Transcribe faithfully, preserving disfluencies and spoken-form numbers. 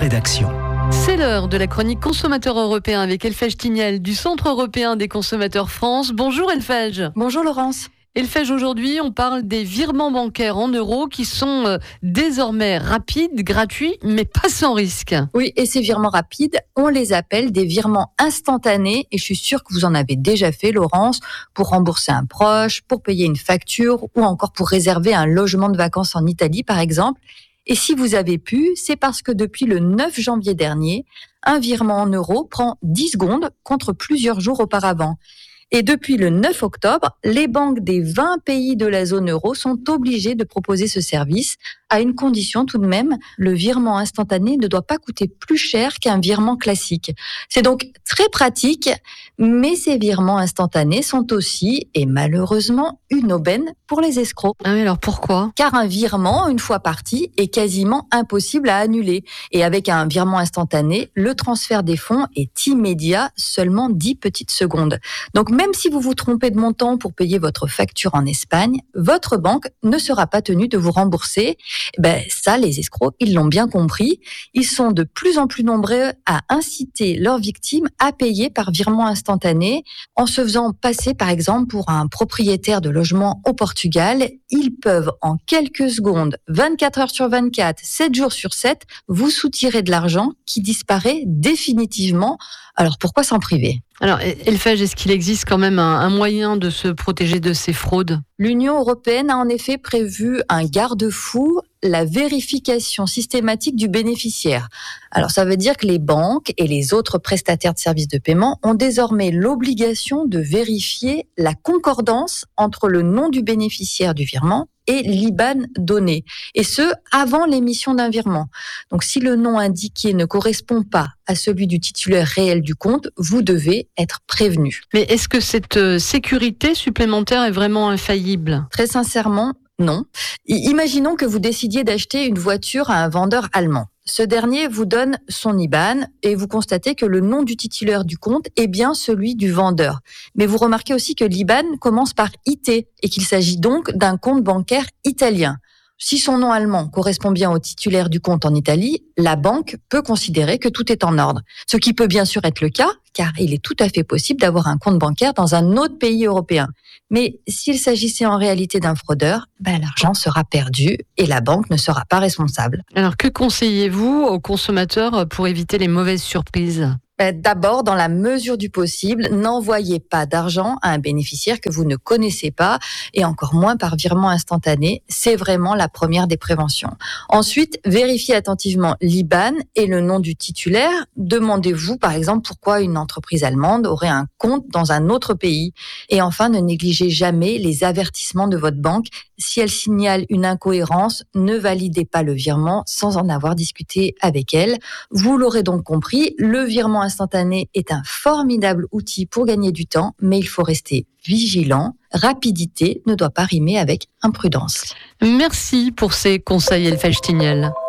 rédaction. C'est l'heure de la chronique consommateur européen avec Elfège Tignel du Centre européen des consommateurs France. Bonjour Elfège. Bonjour Laurence. Elfège, aujourd'hui on parle des virements bancaires en euros qui sont euh, désormais rapides, gratuits, mais pas sans risque. Oui, et ces virements rapides, on les appelle des virements instantanés et je suis sûre que vous en avez déjà fait Laurence, pour rembourser un proche, pour payer une facture ou encore pour réserver un logement de vacances en Italie par exemple. Et si vous avez pu, c'est parce que depuis le neuf janvier dernier, un virement en euros prend dix secondes contre plusieurs jours auparavant. Et depuis le neuf octobre, les banques des vingt pays de la zone euro sont obligées de proposer ce service, à une condition tout de même, le virement instantané ne doit pas coûter plus cher qu'un virement classique. C'est donc très pratique, mais ces virements instantanés sont aussi, et malheureusement, une aubaine pour les escrocs. Ah oui, alors pourquoi ? Car un virement, une fois parti, est quasiment impossible à annuler. Et avec un virement instantané, le transfert des fonds est immédiat, seulement dix petites secondes. Donc même si vous vous trompez de montant pour payer votre facture en Espagne, votre banque ne sera pas tenue de vous rembourser. Ben ça, les escrocs, ils l'ont bien compris. Ils sont de plus en plus nombreux à inciter leurs victimes à payer par virement instantané en se faisant passer, par exemple, pour un propriétaire de logement au Portugal. Ils peuvent, en quelques secondes, vingt-quatre heures sur vingt-quatre, sept jours sur sept, vous soutirer de l'argent qui disparaît définitivement. Alors pourquoi s'en priver ? Alors, Elfège, est-ce qu'il existe quand même un, un moyen de se protéger de ces fraudes ? L'Union européenne a en effet prévu un garde-fou, la vérification systématique du bénéficiaire. Alors ça veut dire que les banques et les autres prestataires de services de paiement ont désormais l'obligation de vérifier la concordance entre le nom du bénéficiaire du virement et l'I B A N donné, et ce, avant l'émission d'un virement. Donc si le nom indiqué ne correspond pas à celui du titulaire réel du compte, vous devez être prévenu. Mais est-ce que cette sécurité supplémentaire est vraiment infaillible ? Très sincèrement, non. Imaginons que vous décidiez d'acheter une voiture à un vendeur allemand. Ce dernier vous donne son I B A N et vous constatez que le nom du titulaire du compte est bien celui du vendeur. Mais vous remarquez aussi que l'I B A N commence par I T et qu'il s'agit donc d'un compte bancaire italien. Si son nom allemand correspond bien au titulaire du compte en Italie, la banque peut considérer que tout est en ordre. Ce qui peut bien sûr être le cas, car il est tout à fait possible d'avoir un compte bancaire dans un autre pays européen. Mais s'il s'agissait en réalité d'un fraudeur, ben l'argent sera perdu et la banque ne sera pas responsable. Alors que conseillez-vous aux consommateurs pour éviter les mauvaises surprises ? D'abord, dans la mesure du possible, n'envoyez pas d'argent à un bénéficiaire que vous ne connaissez pas et encore moins par virement instantané. C'est vraiment la première des préventions. Ensuite, vérifiez attentivement l'I B A N et le nom du titulaire. Demandez-vous, par exemple, pourquoi une entreprise allemande aurait un compte dans un autre pays. Et enfin, ne négligez jamais les avertissements de votre banque. Si elle signale une incohérence, ne validez pas le virement sans en avoir discuté avec elle. Vous l'aurez donc compris, le virement instantané est un formidable outil pour gagner du temps, mais il faut rester vigilant. Rapidité ne doit pas rimer avec imprudence. Merci pour ces conseils, Elfège Tignel.